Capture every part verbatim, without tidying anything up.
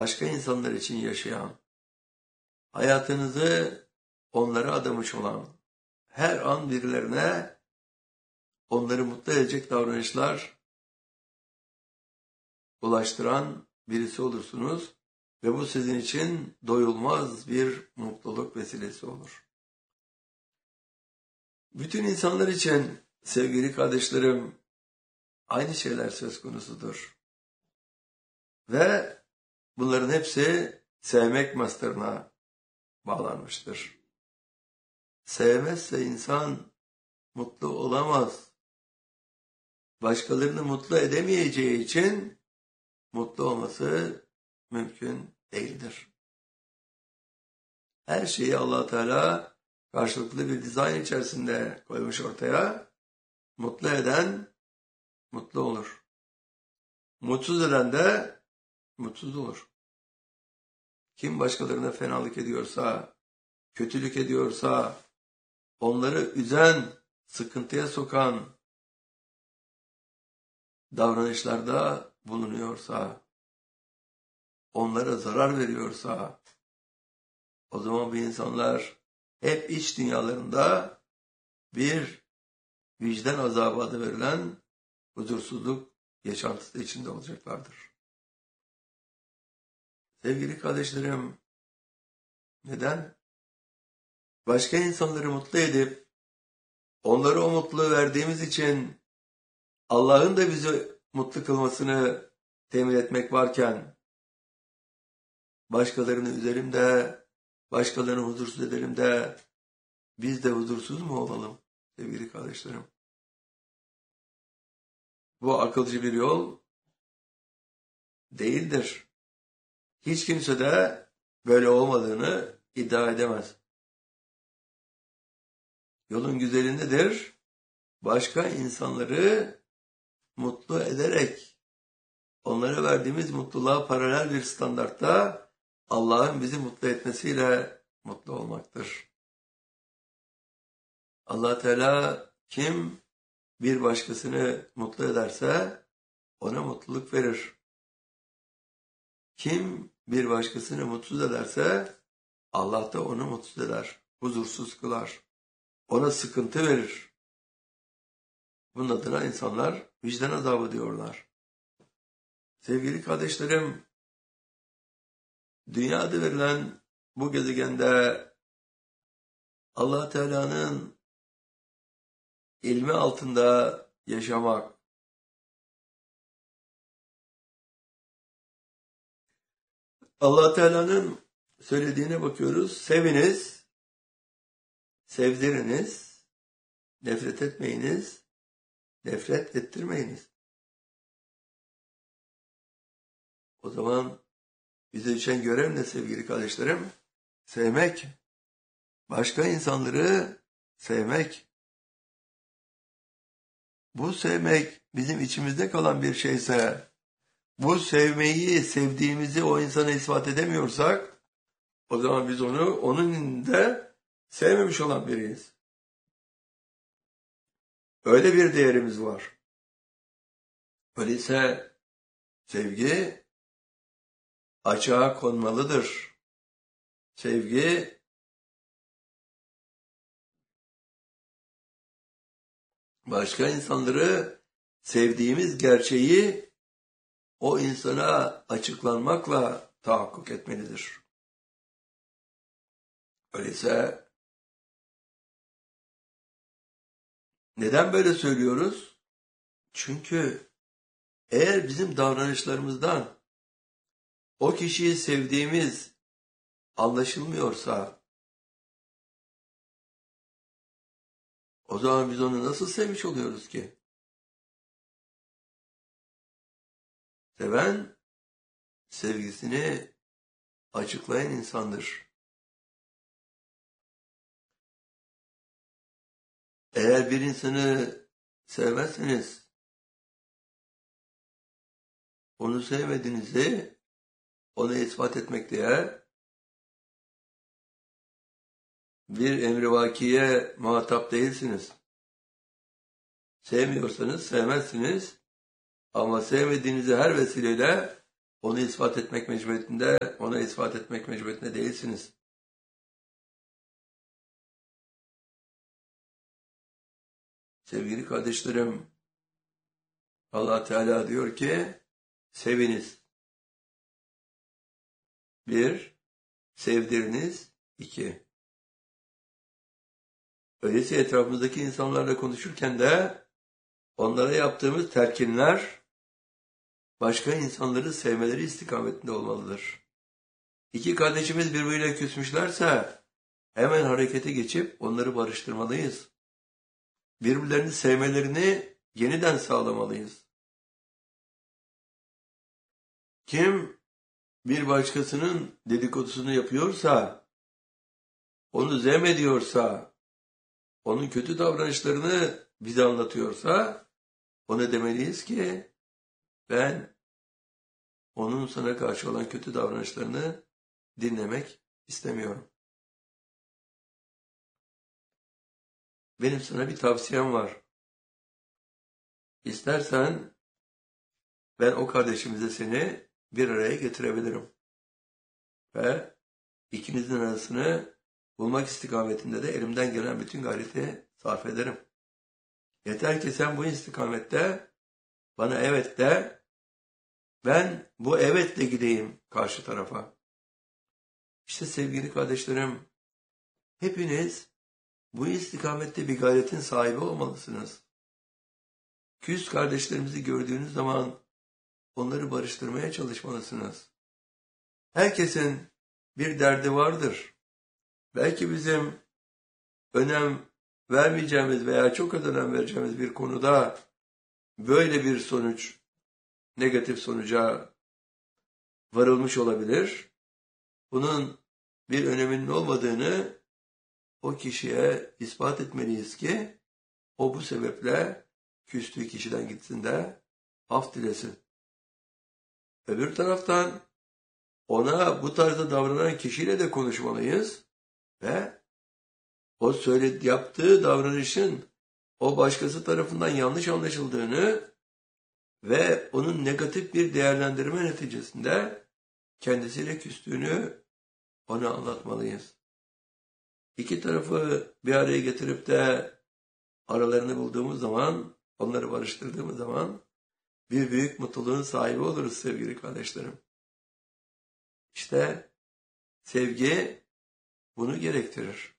başka insanlar için yaşayan, hayatınızı onlara adamış olan, her an birilerine onları mutlu edecek davranışlar ulaştıran birisi olursunuz ve bu sizin için doyulmaz bir mutluluk vesilesi olur. Bütün insanlar için sevgili kardeşlerim aynı şeyler söz konusudur. Ve bunların hepsi sevmek mastarına bağlanmıştır. Sevmezse insan mutlu olamaz. Başkalarını mutlu edemeyeceği için mutlu olması mümkün değildir. Her şeyi Allah Teala karşılıklı bir dizayn içerisinde koymuş ortaya. Mutlu eden mutlu olur. Mutsuz eden de mutsuz olur. Kim başkalarına fenalık ediyorsa, kötülük ediyorsa, onları üzen, sıkıntıya sokan davranışlarda bulunuyorsa, onlara zarar veriyorsa, o zaman bu insanlar hep iç dünyalarında bir vicdan azabı adı verilen huzursuzluk yaşantısı içinde olacaklardır. Sevgili kardeşlerim, neden? Başka insanları mutlu edip onlara o mutluluğu verdiğimiz için Allah'ın da bizi mutlu kılmasını temin etmek varken başkalarını üzerim de, başkalarını huzursuz ederim de biz de huzursuz mu olalım sevgili kardeşlerim? Bu akılcı bir yol değildir. Hiç kimse de böyle olmadığını iddia edemez. Yolun güzeli nedir? Başka insanları mutlu ederek onlara verdiğimiz mutluluğa paralel bir standartta Allah'ın bizi mutlu etmesiyle mutlu olmaktır. Allah Teala kim bir başkasını mutlu ederse ona mutluluk verir. Kim bir başkasını mutsuz ederse Allah da onu mutsuz eder, huzursuz kılar. Ona sıkıntı verir. Bunun adına insanlar vicdan azabı diyorlar. Sevgili kardeşlerim, dünyada verilen bu gezegende Allah Teala'nın ilmi altında yaşamak, Allah Teala'nın söylediğine bakıyoruz. Seviniz, sevdiriniz, nefret etmeyiniz, nefret ettirmeyiniz. O zaman bize düşen görev ne sevgili kardeşlerim? Sevmek. Başka insanları sevmek. Bu sevmek bizim içimizde kalan bir şeyse, bu sevmeyi, sevdiğimizi o insana ispat edemiyorsak, o zaman biz onu, onun da sevmemiş olan biriyiz. Öyle bir değerimiz var. Öyleyse sevgi açığa konmalıdır. Sevgi başka insanları sevdiğimiz gerçeği o insana açıklanmakla tahakkuk etmelidir. Öyleyse neden böyle söylüyoruz? Çünkü eğer bizim davranışlarımızdan o kişiyi sevdiğimiz anlaşılmıyorsa o zaman biz onu nasıl sevmiş oluyoruz ki? Seven sevgisini açıklayan insandır. Eğer bir insanı sevmezseniz onu sevmediğinizi ona ispat etmek diye bir emrivakiye muhatap değilsiniz. Sevmiyorsanız sevmezsiniz ama sevmediğinizi her vesileyle onu ispat etmek mecburiyetinde, ona ispat etmek mecburiyetinde değilsiniz. Sevgili kardeşlerim, Allah Teala diyor ki, seviniz. Bir, sevdiriniz. İki. Öyleyse etrafımızdaki insanlarla konuşurken de onlara yaptığımız telkinler başka insanları sevmeleri istikametinde olmalıdır. İki kardeşimiz birbiriyle küsmüşlerse hemen harekete geçip onları barıştırmalıyız. Birbirlerini sevmelerini yeniden sağlamalıyız. Kim bir başkasının dedikodusunu yapıyorsa, onu zemmediyorsa, onun kötü davranışlarını bize anlatıyorsa, ona demeliyiz ki, ben onun sana karşı olan kötü davranışlarını dinlemek istemiyorum. Benim sana bir tavsiyem var. İstersen ben o kardeşimize seni bir araya getirebilirim. Ve ikinizin arasını bulmak istikametinde de elimden gelen bütün gayreti sarf ederim. Yeter ki sen bu istikamette bana evet de, ben bu evetle gideyim karşı tarafa. İşte sevgili kardeşlerim, hepiniz bu istikamette bir gayretin sahibi olmalısınız. Küs kardeşlerimizi gördüğünüz zaman onları barıştırmaya çalışmalısınız. Herkesin bir derdi vardır. Belki bizim önem vermeyeceğimiz veya çok az önem vereceğimiz bir konuda böyle bir sonuç, negatif sonuca varılmış olabilir. Bunun bir öneminin olmadığını o kişiye ispat etmeliyiz ki o bu sebeple küstüğü kişiden gitsin de af dilesin. Öbür taraftan ona bu tarzda davranan kişiyle de konuşmalıyız ve o söyledi, yaptığı davranışın o başkası tarafından yanlış anlaşıldığını ve onun negatif bir değerlendirme neticesinde kendisiyle küstüğünü ona anlatmalıyız. İki tarafı bir araya getirip de aralarını bulduğumuz zaman, onları barıştırdığımız zaman bir büyük mutluluğun sahibi oluruz sevgili kardeşlerim. İşte sevgi bunu gerektirir.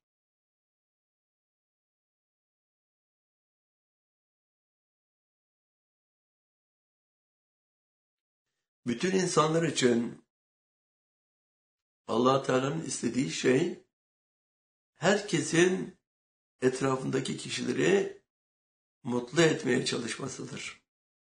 Bütün insanlar için Allah Teala'nın istediği şey herkesin etrafındaki kişileri mutlu etmeye çalışmasıdır.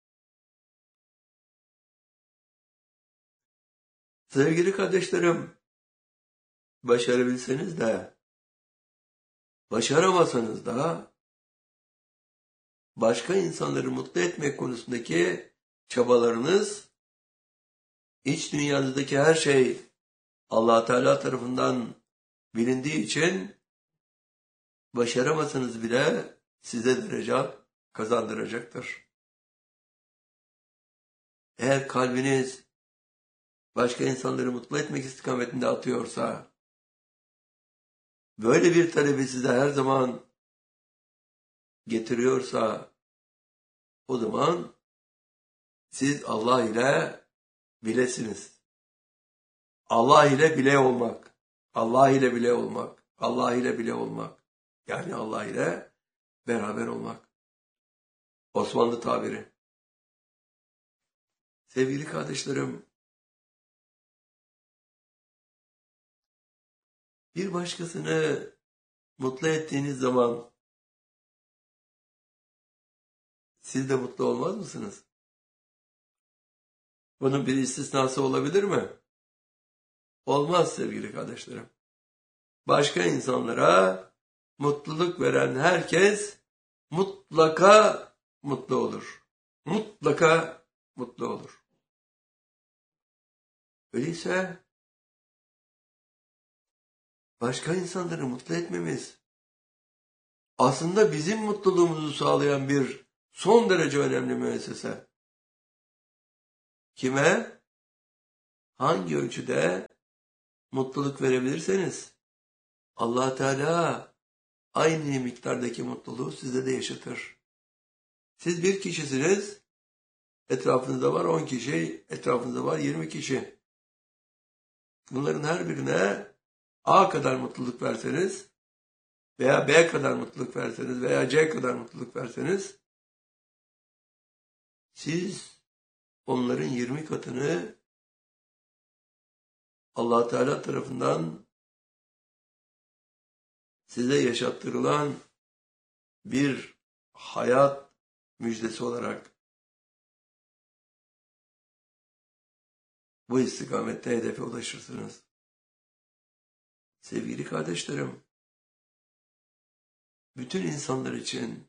Sevgili kardeşlerim, başarabilseniz de, başaramasanız da, başka insanları mutlu etmek konusundaki çabalarınız, iç dünyanızdaki her şey Allah Teala tarafından bilindiği için, başaramasanız bile size derece kazandıracaktır. Eğer kalbiniz başka insanları mutlu etmek istikametinde atıyorsa, böyle bir talebi size her zaman getiriyorsa, o zaman siz Allah ile bilesiniz. Allah ile bile olmak, Allah ile bile olmak, Allah ile bile olmak, yani Allah ile beraber olmak. Osmanlı tabiri. Sevgili kardeşlerim, bir başkasını mutlu ettiğiniz zaman siz de mutlu olmaz mısınız? Bunun bir istisnası olabilir mi? Olmaz sevgili kardeşlerim. Başka insanlara mutluluk veren herkes mutlaka mutlu olur. Mutlaka mutlu olur. Öyleyse başka insanları mutlu etmemiz aslında bizim mutluluğumuzu sağlayan bir son derece önemli müessese. Kime? hangi ölçüde mutluluk verebilirseniz Allah Teala aynı miktardaki mutluluğu size de yaşatır. Siz bir kişisiniz, etrafınızda var on kişi, etrafınızda var yirmi kişi. Bunların her birine A kadar mutluluk verseniz veya B kadar mutluluk verseniz veya C kadar mutluluk verseniz siz onların yirmi katını Allah Teala tarafından size yaşattırılan bir hayat müjdesi olarak bu istikamette hedefe ulaşırsınız. Sevgili kardeşlerim, bütün insanlar için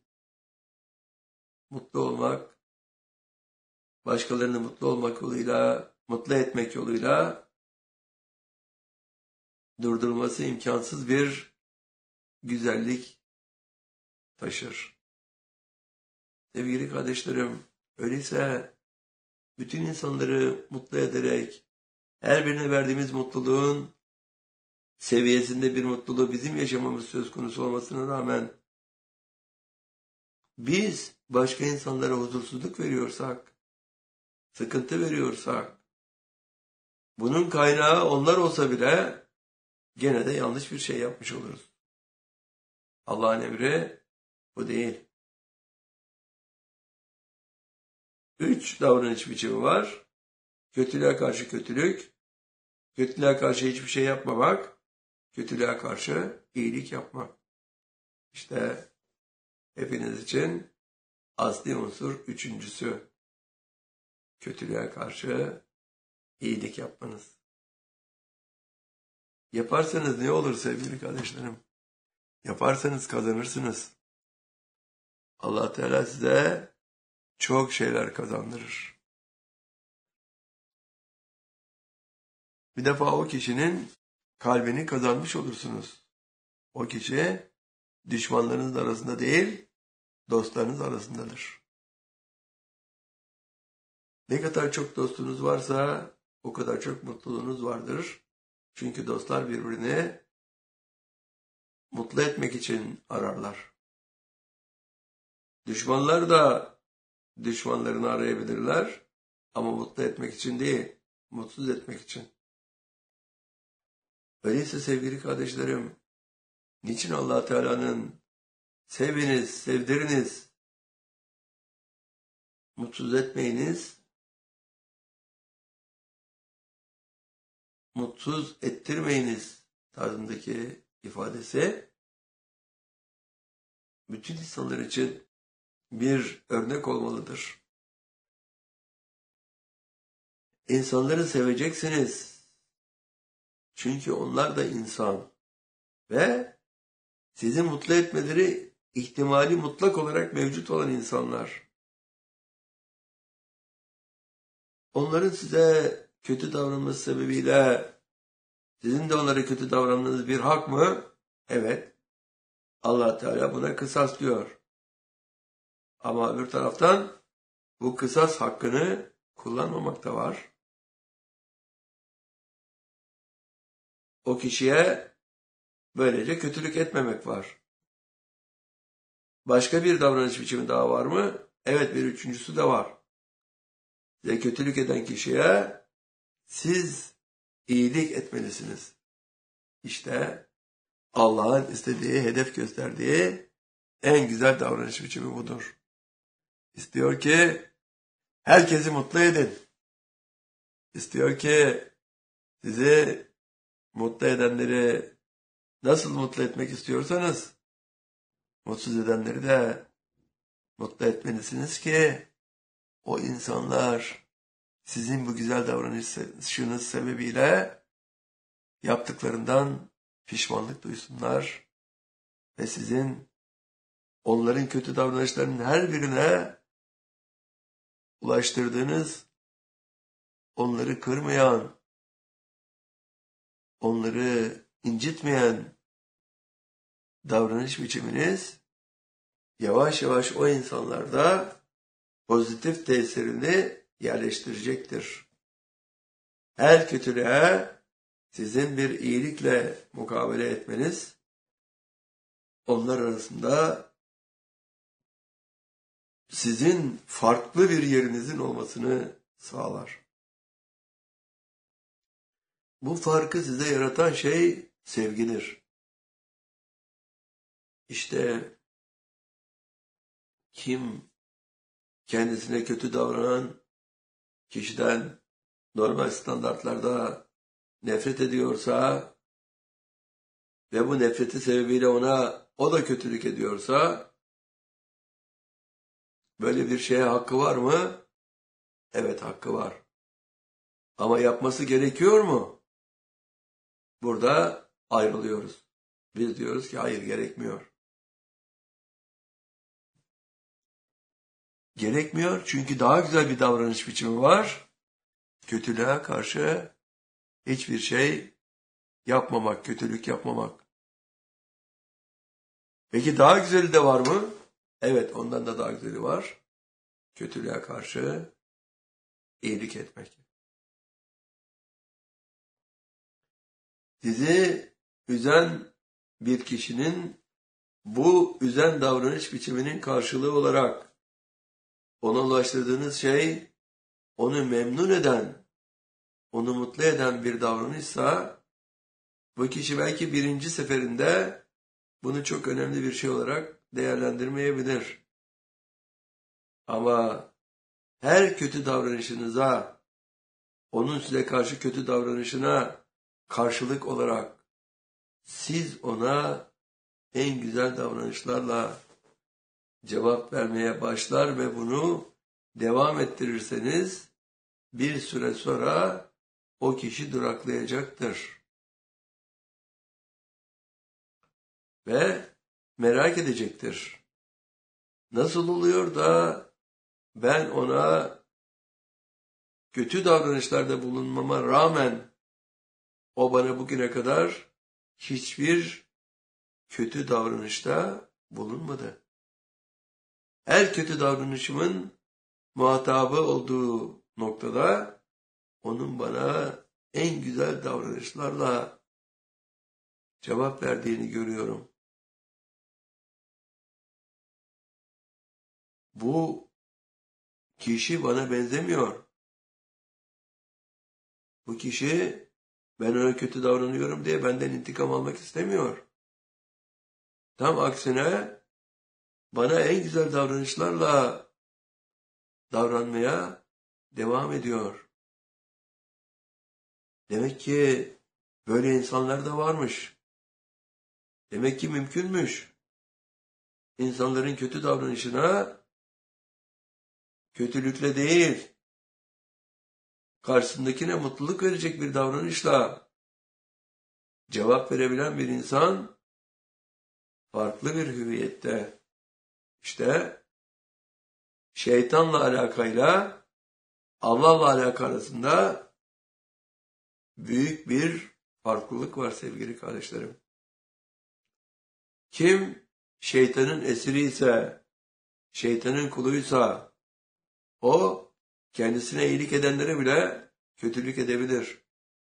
mutlu olmak, başkalarını mutlu olmak yoluyla, mutlu etmek yoluyla durdurulması imkansız bir güzellik taşır. Sevgili kardeşlerim, öyleyse bütün insanları mutlu ederek her birine verdiğimiz mutluluğun seviyesinde bir mutluluğu bizim yaşamamız söz konusu olmasına rağmen biz başka insanlara huzursuzluk veriyorsak, sıkıntı veriyorsak, bunun kaynağı onlar olsa bile gene de yanlış bir şey yapmış oluruz. Allah'ın emri bu değil. Üç davranış biçimi var. Kötülüğe karşı kötülük, kötülüğe karşı hiçbir şey yapmamak, kötülüğe karşı iyilik yapmak. İşte hepiniz için asli unsur üçüncüsü. Kötülüğe karşı iyilik yapmanız. Yaparsanız ne olur sevgili kardeşlerim? Yaparsanız kazanırsınız. Allah Teala size çok şeyler kazandırır. Bir defa o kişinin kalbini kazanmış olursunuz. O kişi düşmanlarınız arasında değil, dostlarınız arasındadır. Ne kadar çok dostunuz varsa o kadar çok mutluluğunuz vardır. Çünkü dostlar birbirini mutlu etmek için ararlar. Düşmanlar da düşmanlarını arayabilirler ama mutlu etmek için değil, mutsuz etmek için. Öyleyse sevgili kardeşlerim, niçin Allah Teala'nın seviniz, sevdiriniz, mutsuz etmeyiniz, mutsuz ettirmeyiniz tarzındaki ifadesi bütün insanlar için bir örnek olmalıdır. İnsanları seveceksiniz. Çünkü onlar da insan ve sizi mutlu etmeleri ihtimali mutlak olarak mevcut olan insanlar. Onların size kötü davranması sebebiyle sizin de onlara kötü davranmanız bir hak mı? Evet. Allah Teala buna kısas diyor. Ama öbür taraftan bu kısas hakkını kullanmamak da var. O kişiye böylece kötülük etmemek var. Başka bir davranış biçimi daha var mı? Evet, bir üçüncüsü de var. Size kötülük eden kişiye siz iyilik etmelisiniz. İşte Allah'ın istediği, hedef gösterdiği en güzel davranış biçimi budur. İstiyor ki herkesi mutlu edin. İstiyor ki sizi mutlu edenleri nasıl mutlu etmek istiyorsanız mutsuz edenleri de mutlu etmelisiniz ki o insanlar sizin bu güzel davranışınız sebebiyle yaptıklarından pişmanlık duysunlar ve sizin onların kötü davranışlarının her birine ulaştırdığınız, onları kırmayan, onları incitmeyen davranış biçiminiz yavaş yavaş o insanlarda pozitif tesirini yerleştirecektir. her kötülüğe sizin bir iyilikle mukabele etmeniz, onlar arasında sizin farklı bir yerinizin olmasını sağlar. Bu farkı size yaratan şey sevgidir. İşte kim kendisine kötü davranan kişiden normal standartlarda nefret ediyorsa ve bu nefreti sebebiyle ona o da kötülük ediyorsa, böyle bir şeye hakkı var mı? Evet, hakkı var. Ama yapması gerekiyor mu? Burada ayrılıyoruz. Biz diyoruz ki hayır, gerekmiyor. Gerekmiyor çünkü daha güzel bir davranış biçimi var. Kötülüğe karşı hiçbir şey yapmamak, kötülük yapmamak. Peki daha güzeli de var mı? Evet, ondan da daha güzeli var. Kötülüğe karşı iyilik etmek. Sizi üzen bir kişinin bu üzen davranış biçiminin karşılığı olarak ona ulaştırdığınız şey, onu memnun eden, onu mutlu eden bir davranışsa, bu kişi belki birinci seferinde bunu çok önemli bir şey olarak değerlendirmeyebilir. Ama her kötü davranışınıza, onun size karşı kötü davranışına karşılık olarak siz ona en güzel davranışlarla cevap vermeye başlar ve bunu devam ettirirseniz bir süre sonra o kişi duraklayacaktır. Ve merak edecektir. Nasıl oluyor da ben ona kötü davranışlarda bulunmama rağmen o bana bugüne kadar hiçbir kötü davranışta bulunmadı. Her kötü davranışımın muhatabı olduğu noktada onun bana en güzel davranışlarla cevap verdiğini görüyorum. Bu kişi bana benzemiyor. Bu kişi ben ona kötü davranıyorum diye benden intikam almak istemiyor. Tam aksine bana en güzel davranışlarla davranmaya devam ediyor. Demek ki böyle insanlar da varmış. Demek ki mümkünmüş. İnsanların kötü davranışına kötülükle değil, karşısındakine mutluluk verecek bir davranışla cevap verebilen bir insan farklı bir hüviyette. İşte şeytanla alakayla Allah'la alaka arasında büyük bir farklılık var sevgili kardeşlerim. Kim şeytanın esiri ise, şeytanın kuluysa, o kendisine iyilik edenlere bile kötülük edebilir.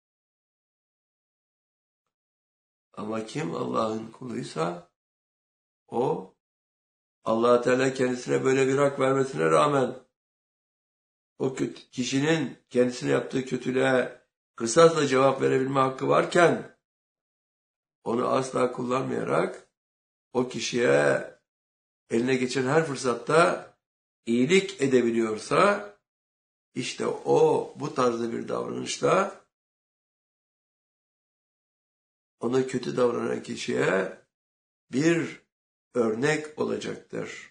Ama kim Allah'ın kuluysa, o Allah Teala kendisine böyle bir hak vermesine rağmen o kötü, kişinin kendisine yaptığı kötülüğe kısasla cevap verebilme hakkı varken onu asla kullanmayarak o kişiye eline geçen her fırsatta iyilik edebiliyorsa, işte o bu tarzda bir davranışla ona kötü davranan kişiye bir örnek olacaktır.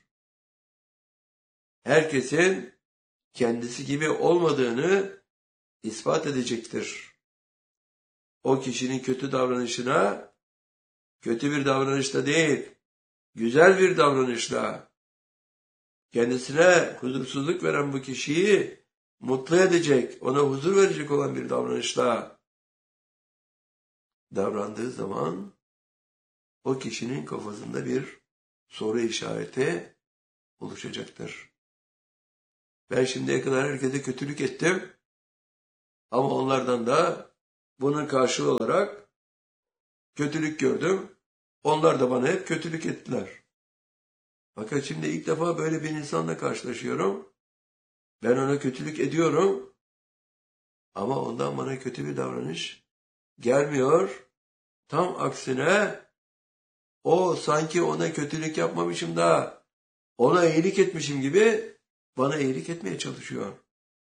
Herkesin kendisi gibi olmadığını ispat edecektir. O kişinin kötü davranışına kötü bir davranışla değil, güzel bir davranışla kendisine huzursuzluk veren bu kişiyi mutlu edecek, ona huzur verecek olan bir davranışla davrandığı zaman o kişinin kafasında bir soru işareti oluşacaktır. Ben şimdiye kadar herkese kötülük ettim. Ama onlardan da bunun karşılığı olarak kötülük gördüm. Onlar da bana hep kötülük ettiler. Fakat şimdi ilk defa böyle bir insanla karşılaşıyorum. Ben ona kötülük ediyorum. Ama ondan bana kötü bir davranış gelmiyor. Tam aksine o sanki ona kötülük yapmamışım da ona iyilik etmişim gibi bana iyilik etmeye çalışıyor.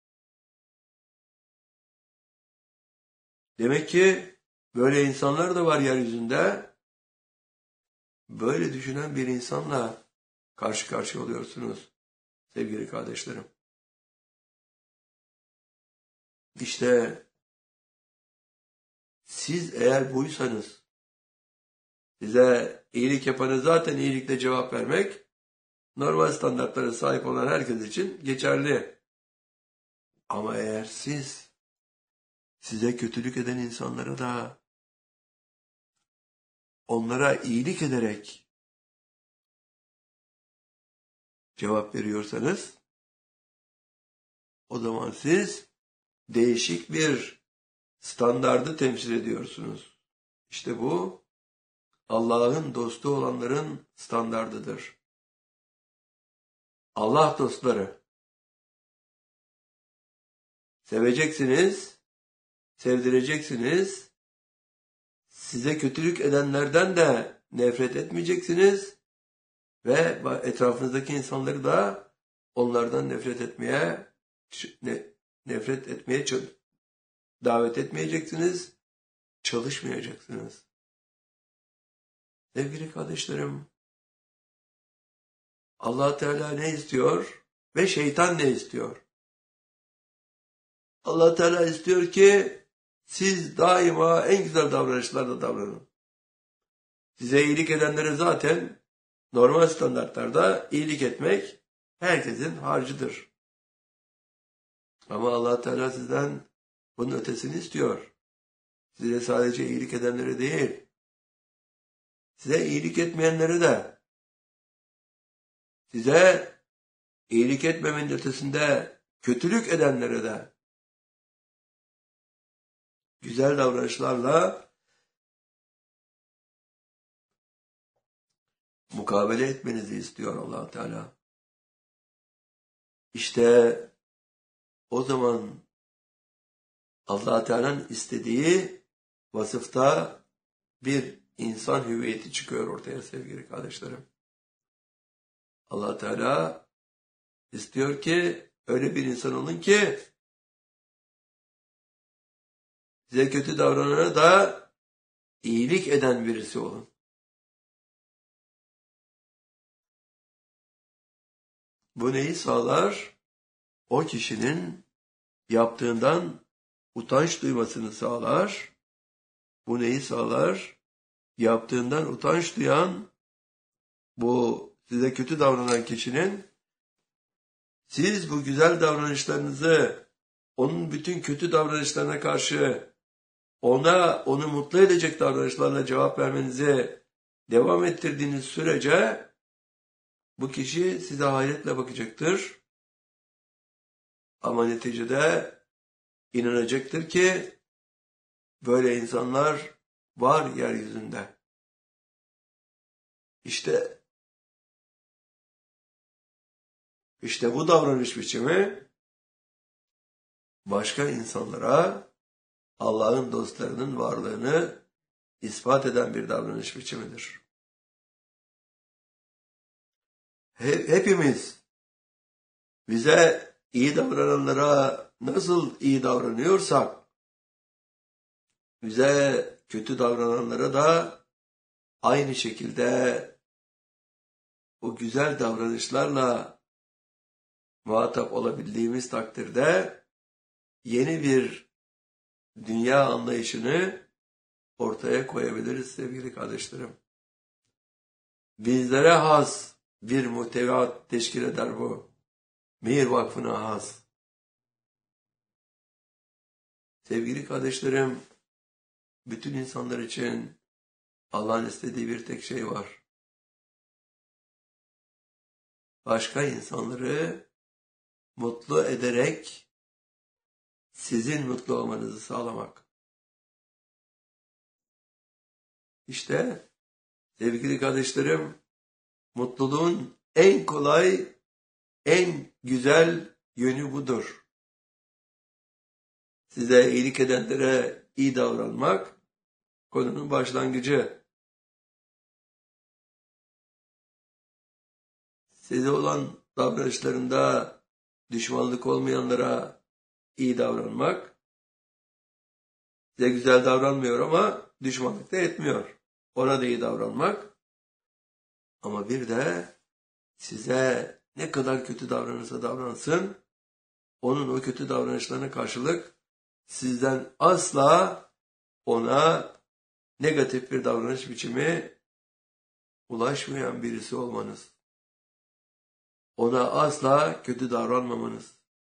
Demek ki böyle insanlar da var yeryüzünde. Böyle düşünen bir insanla karşı karşıya oluyorsunuz sevgili kardeşlerim. İşte siz eğer buysanız, size iyilik yapanı zaten iyilikle cevap vermek, normal standartlara sahip olan herkes için geçerli. Ama eğer siz, size kötülük eden insanlara da onlara iyilik ederek cevap veriyorsanız, o zaman siz değişik bir standardı temsil ediyorsunuz. İşte bu Allah'ın dostu olanların standardıdır. Allah dostları. Seveceksiniz, sevdireceksiniz. Size kötülük edenlerden de nefret etmeyeceksiniz ve etrafınızdaki insanları da onlardan nefret etmeye nefret etmeye davet etmeyeceksiniz, çalışmayacaksınız. Sevgili kardeşlerim, Allah Teala ne istiyor ve şeytan ne istiyor? Allah Teala istiyor ki siz daima en güzel davranışlarla davranın. Size iyilik edenlere zaten normal standartlarda iyilik etmek herkesin harcıdır. Ama Allah Teala sizden bunun ötesini istiyor. Size sadece iyilik edenlere değil, size iyilik etmeyenlere de, size iyilik etmemenin ötesinde kötülük edenlere de güzel davranışlarla mukabele etmenizi istiyor Allah Teala. İşte o zaman Allah Teala'nın istediği vasıfta bir insan hüviyeti çıkıyor ortaya sevgili kardeşlerim. Allah Teala istiyor ki öyle bir insan olun ki size kötü davranana da iyilik eden birisi olun. Bu neyi sağlar? O kişinin yaptığından utanç duymasını sağlar. Bu neyi sağlar? Yaptığından utanç duyan, bu size kötü davranan kişinin siz bu güzel davranışlarınızı onun bütün kötü davranışlarına karşı ona onu mutlu edecek davranışlarla cevap vermenizi devam ettirdiğiniz sürece bu kişi size hayretle bakacaktır. Ama neticede inanacaktır ki böyle insanlar var yeryüzünde. İşte işte bu davranış biçimi başka insanlara Allah'ın dostlarının varlığını ispat eden bir davranış biçimidir. Hepimiz bize iyi davrananlara nasıl iyi davranıyorsak, bize kötü davrananlara da aynı şekilde o güzel davranışlarla muhatap olabildiğimiz takdirde yeni bir dünya anlayışını ortaya koyabiliriz sevgili kardeşlerim. Bizlere has bir muhtevat teşkil eder bu. Mihir Vakfı'na has. Sevgili kardeşlerim, bütün insanlar için Allah'ın istediği bir tek şey var. Başka insanları mutlu ederek sizin mutlu olmanızı sağlamak. İşte sevgili kardeşlerim, mutluluğun en kolay, en güzel yönü budur. Size iyilik edenlere iyi davranmak konunun başlangıcı. Size olan davranışlarında düşmanlık olmayanlara iyi davranmak, size güzel davranmıyor ama düşmanlık da etmiyor. Ona da iyi davranmak. Ama bir de size ne kadar kötü davranırsa davransın, onun o kötü davranışlarına karşılık sizden asla ona negatif bir davranış biçimi ulaşmayan birisi olmanız. Ona asla kötü davranmamanız.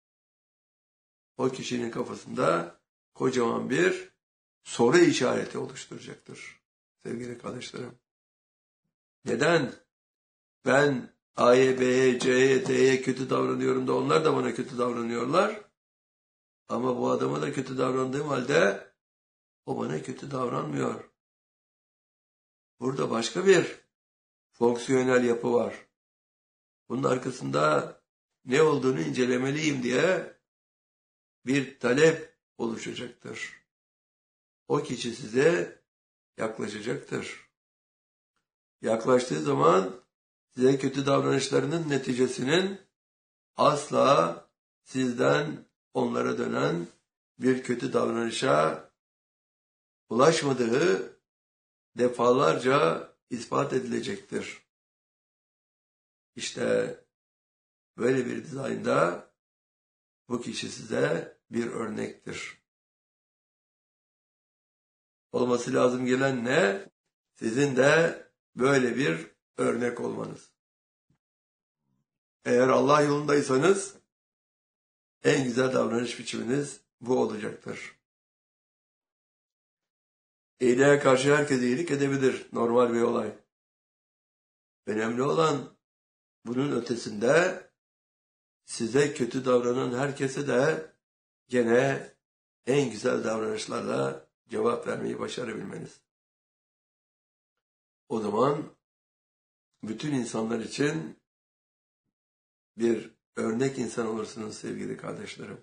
O kişinin kafasında kocaman bir soru işareti oluşturacaktır sevgili kardeşlerim. Neden? Ben A'ya, B'ye, C'ye, D'ye kötü davranıyorum da onlar da bana kötü davranıyorlar. Ama bu adama da kötü davrandığım halde o bana kötü davranmıyor. Burada başka bir fonksiyonel yapı var. Bunun arkasında ne olduğunu incelemeliyim diye bir talep oluşacaktır. O kişi size yaklaşacaktır. Yaklaştığı zaman size kötü davranışlarının neticesinin asla sizden onlara dönen bir kötü davranışa ulaşmadığı defalarca ispat edilecektir. İşte böyle bir dizaynda bu kişi size bir örnektir. Olması lazım gelen ne? Sizin de böyle bir örnek olmanız. Eğer Allah yolundaysanız en güzel davranış biçiminiz bu olacaktır. İyiliğe karşı herkes iyilik edebilir. Normal bir olay. Önemli olan bunun ötesinde size kötü davranan herkese de gene en güzel davranışlarla cevap vermeyi başarabilmeniz. O zaman bütün insanlar için bir örnek insan olursunuz sevgili kardeşlerim.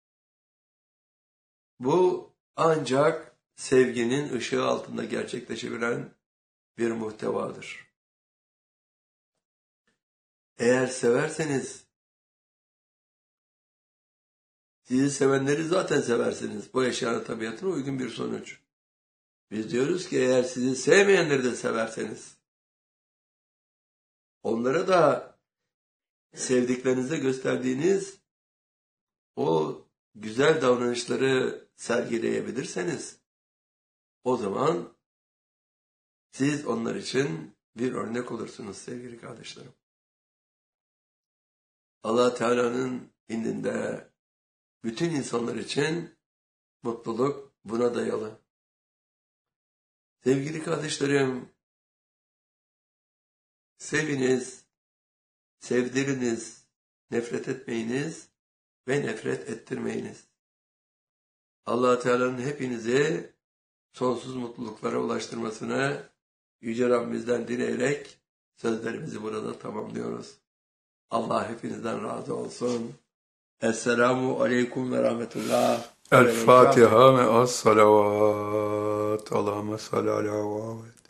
Bu ancak sevginin ışığı altında gerçekleşebilen bir muhtevadır. Eğer severseniz, sizi sevenleri zaten seversiniz. Bu eşyanın tabiatına uygun bir sonuç. Biz diyoruz ki eğer sizi sevmeyenleri de severseniz, onlara da sevdiklerinize gösterdiğiniz o güzel davranışları sergileyebilirseniz, o zaman siz onlar için bir örnek olursunuz sevgili kardeşlerim. Allah Teala'nın indinde bütün insanlar için mutluluk buna dayalı. Sevgili kardeşlerim, seviniz, sevdiriniz, nefret etmeyiniz ve nefret ettirmeyiniz. Allah Teala'nın hepinizi sonsuz mutluluklara ulaştırmasını Yüce Rabbimizden dileyerek sözlerimizi burada tamamlıyoruz. Allah hepinizden razı olsun. Esselamu aleyküm ve rahmetullah. El Fatiha ve as salavat. Allahümme salli ala Muhammed.